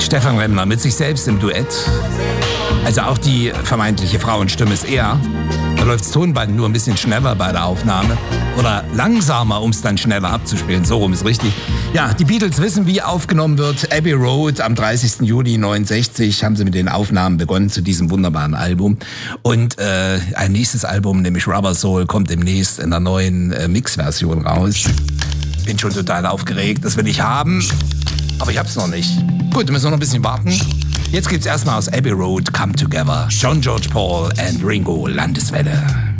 Stephan Remmler mit sich selbst im Duett. Also auch die vermeintliche Frauenstimme ist er. Da läuft das Tonband nur ein bisschen schneller bei der Aufnahme. Oder langsamer, um es dann schneller abzuspielen. So rum ist richtig. Ja, die Beatles wissen, wie aufgenommen wird. Abbey Road am 30. Juli 69 haben sie mit den Aufnahmen begonnen zu diesem wunderbaren Album. Und ein nächstes Album, nämlich Rubber Soul, kommt demnächst in der neuen Mix-Version raus. Bin schon total aufgeregt, das will ich haben. Aber ich hab's noch nicht. Gut, müssen wir noch ein bisschen warten. Jetzt gibt's erstmal aus Abbey Road Come Together. John George Paul and Ringo Landeswelle.